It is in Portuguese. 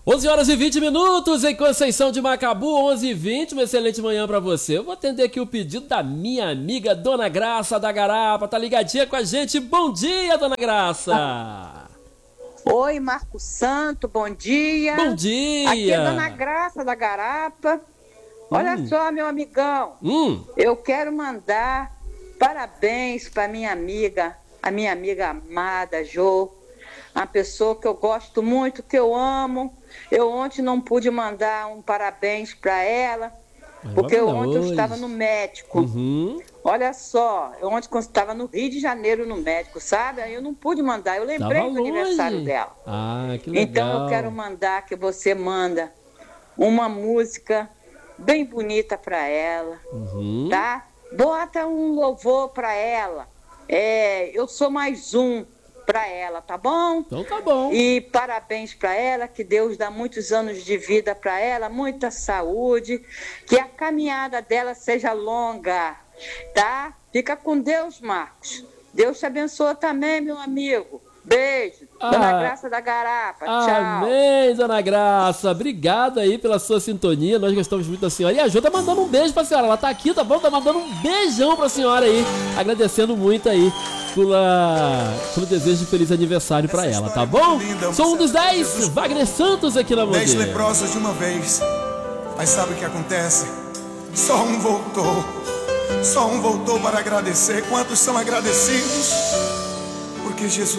11 horas e 20 minutos em Conceição de Macabu, 11h20, uma excelente manhã pra você. Eu vou atender aqui o pedido da minha amiga Dona Graça da Garapa, tá ligadinha com a gente. Bom dia, Dona Graça! Oi, Marco Santo, bom dia. Bom dia! Aqui é Dona Graça da Garapa. Olha só, meu amigão, eu quero mandar parabéns para minha amiga, a minha amiga amada, Jo, uma pessoa que eu gosto muito, que eu amo. Eu ontem não pude mandar um parabéns para ela, porque ontem eu estava no médico. Olha só, eu ontem estava no Rio de Janeiro no médico, sabe? Aí eu não pude mandar, eu lembrei do aniversário dela. Ah, que legal. Então eu quero mandar que você manda uma música bem bonita para ela, tá? Bota um louvor para ela. Eu sou mais um para ela, tá bom? Então tá bom. E parabéns para ela, que Deus dá muitos anos de vida para ela, muita saúde, que a caminhada dela seja longa, tá? Fica com Deus, Marcos. Deus te abençoa também, meu amigo. Beijo. Dona Graça da Garapa. Tchau. Amém, Dona Graça. Obrigado aí pela sua sintonia. Nós gostamos muito da senhora. E a Jô tá mandando um beijo pra senhora. Ela tá aqui, tá bom? Tá mandando um beijão pra senhora aí. Agradecendo muito aí pelo desejo de feliz aniversário pra ela, tá bom? Sou um dos 10, Wagner Santos aqui na Bandeira. 10 leprosos de uma vez. Mas sabe o que acontece? Só um voltou. Só um voltou para agradecer. Quantos são agradecidos? Porque Jesus